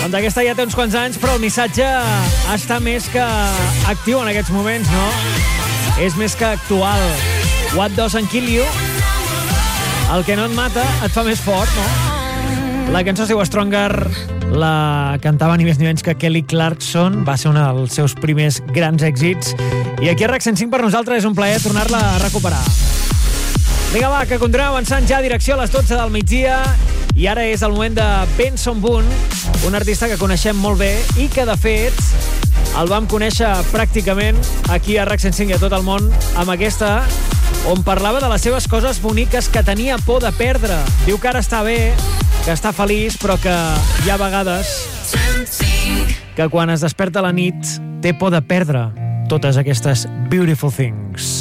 Doncs aquesta ja té uns quants anys, però el missatge està més que actiu en aquests moments, no? És més que actual. What doesn't kill you? El que no et mata et fa més fort, no? La cançó es diu Stronger, la cantava ni més ni menys que Kelly Clarkson, va ser un dels seus primers grans èxits, i aquí a RAC 105 per nosaltres és un plaer tornar-la a recuperar. Vinga, va, que continuem avançant ja a direcció a les 12 del migdia, i ara és el moment de Benson Boone, un artista que coneixem molt bé i que, de fet, el vam conèixer pràcticament aquí a RAC 105 i a tot el món amb aquesta, on parlava de les seves coses boniques que tenia por de perdre. Diu que ara està bé, que està feliç, però que hi ha vegades que quan es desperta a la nit té por de perdre totes aquestes beautiful things.